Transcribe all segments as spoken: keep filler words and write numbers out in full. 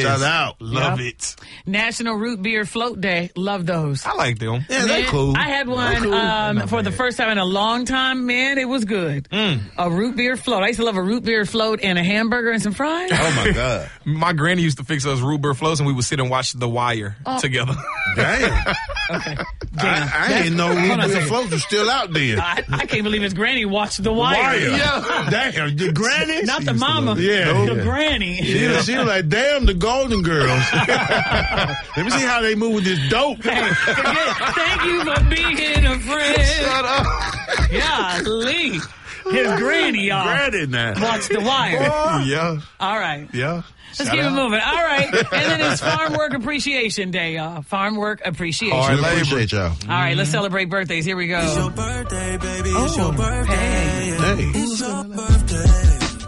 Shout out. Love Yep. it. National Root Beer Float Day. Love those. I like them. Yeah, they're cool. I had one They're cool. um, Not for the bad. first time in a long time. Man, it was good. Mm. A root beer float. I used to love a root beer float and a hamburger and some fries. Oh, my God. My granny used to fix us root beer floats, and we would sit and watch The Wire together. Damn. Okay. I, I ain't know Hold on a root beer second. floats was still out there. I, I can't believe his granny watched The Wire. Wire. Yeah. Damn, the granny? Not the mama. Yeah. The granny. She, was, she was like, damn, the Golden Girls. Let me see how they move with this dope. Hey, forget- thank you for being a friend. Shut up. Golly. His granny, y'all. Granny now. Watch The Wire. Yeah. All right. Yeah. Let's Shout keep out. it moving. All right. And then it's Farm Work Appreciation Day, y'all. Farm Work Appreciation. Hard We labor. appreciate y'all. All right, let's celebrate birthdays. Here we go. It's your birthday, baby. It's Oh, your birthday. hey. Hey. It's your birthday.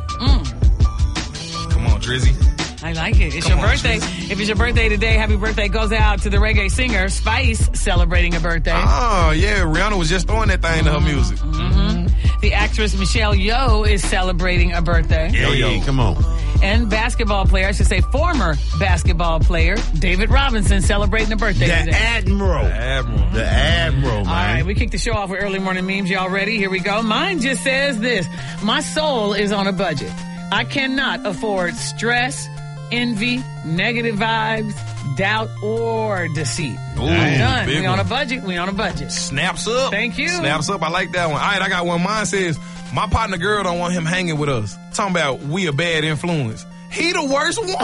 Come on, Drizzy. I like it. It's Come your on, birthday. Drizzy. If it's your birthday today, happy birthday goes out to the reggae singer Spice celebrating a birthday. Oh, yeah. Rihanna was just throwing that thing to her music. The actress Michelle Yeoh is celebrating a birthday. Yo, yo. Hey, come on. And basketball player, I should say former basketball player, David Robinson celebrating a birthday The today. Admiral. Admiral. The Admiral, man. All right, we kicked the show off with early morning memes. Y'all ready? Here we go. Mine just says this. My soul is on a budget. I cannot afford stress, envy, negative vibes, doubt, or deceit. Ooh, I'm done. big We on a one. budget. We on a budget. Snaps up. Thank you. Snaps up. I like that one. All right, I got one. Mine says, my partner girl don't want him hanging with us. Talking about we a bad influence. He the worst one. He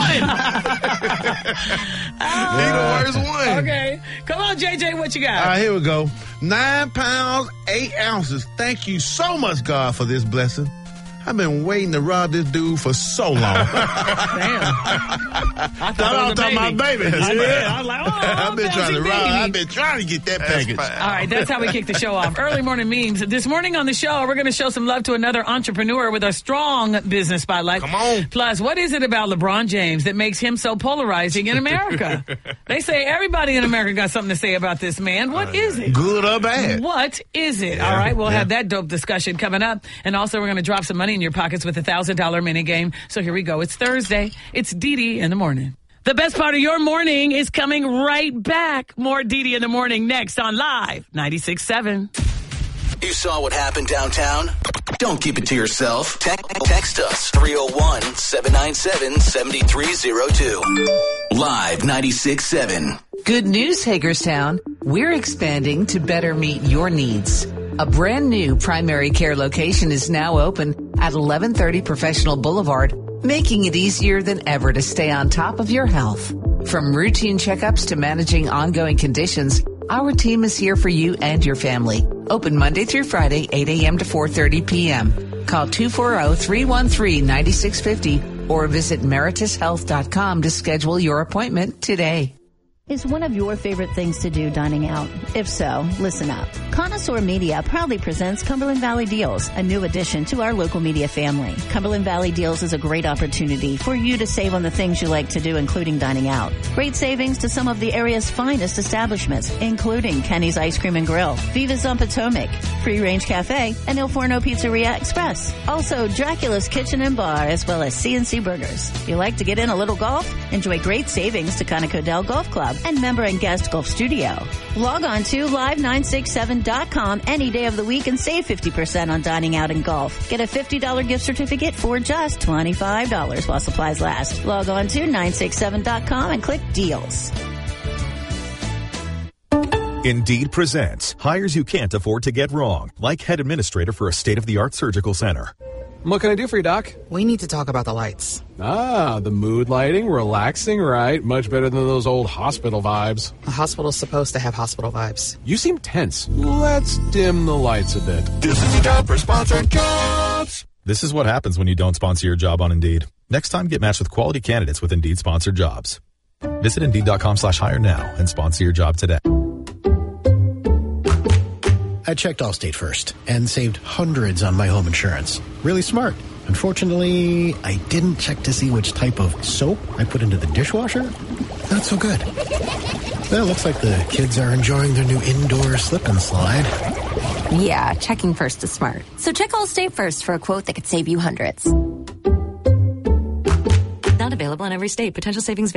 the worst one. Okay. Come on, J J, what you got? All right, here we go. Nine pounds, eight ounces. Thank you so much, God, for this blessing. I've been waiting to rob this dude for so long. Damn. I I thought it was a talking baby. about baby. I did. I was like, oh, I've been trying to fancy rob. baby. I've been trying to get that That's package. fine. All right, that's how we kick the show off. Early morning memes. This morning on the show, we're going to show some love to another entrepreneur with a strong business spotlight. Come on. Plus, what is it about LeBron James that makes him so polarizing in America? They say everybody in America got something to say about this man. What is it? Good or bad? What is it? All right, we'll yeah. have that dope discussion coming up. And also, we're going to drop some money in your pockets with a one thousand dollars mini game. So here we go. It's Thursday. It's Dee Dee in the morning. The best part of your morning is coming right back. More Dee Dee in the morning next on Live ninety-six point seven. You saw what happened downtown? Don't keep it to yourself. Te- text us three oh one, seven nine seven, seven three oh two. Live ninety-six point seven. Good news, Hagerstown. We're expanding to better meet your needs. A brand new primary care location is now open at eleven thirty Professional Boulevard, making it easier than ever to stay on top of your health. From routine checkups to managing ongoing conditions, our team is here for you and your family. Open Monday through Friday, eight a.m. to four thirty p.m. Call two four zero, three one three, nine six five zero or visit meritus health dot com to schedule your appointment today. Is one of your favorite things to do dining out? If so, listen up. Connoisseur Media proudly presents Cumberland Valley Deals, a new addition to our local media family. Cumberland Valley Deals is a great opportunity for you to save on the things you like to do, including dining out. Great savings to some of the area's finest establishments, including Kenny's Ice Cream and Grill, Viva's on Potomac, Free Range Cafe, and Il Forno Pizzeria Express. Also, Dracula's Kitchen and Bar, as well as C and C Burgers. If you like to get in a little golf, enjoy great savings to Conoco Dell Golf Club and member and guest golf studio. Log on to live nine six seven dot com any day of the week and save fifty percent on dining out and golf. Get a fifty dollars gift certificate for just twenty-five dollars while supplies last. Log on to nine six seven dot com and click deals. Indeed presents hires you can't afford to get wrong, like head administrator for a state-of-the-art surgical center. What can I do for you, Doc? We need to talk about the lights. Ah, the mood lighting, relaxing, right? Much better than those old hospital vibes. A hospital's supposed to have hospital vibes. You seem tense. Let's dim the lights a bit. This is the job for sponsored jobs. This is what happens when you don't sponsor your job on Indeed. Next time, get matched with quality candidates with Indeed sponsored jobs. Visit Indeed.com slash hire now and sponsor your job today. I checked Allstate first and saved hundreds on my home insurance. Really smart. Unfortunately, I didn't check to see which type of soap I put into the dishwasher. Not so good. Well, it looks like the kids are enjoying their new indoor slip and slide. Yeah, checking first is smart. So check Allstate first for a quote that could save you hundreds. Not available in every state. Potential savings